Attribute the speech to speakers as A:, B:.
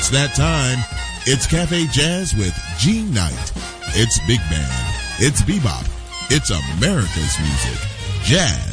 A: It's that time. It's Cafe Jazz with Gene Knight. It's big band. It's bebop. It's America's music. Jazz.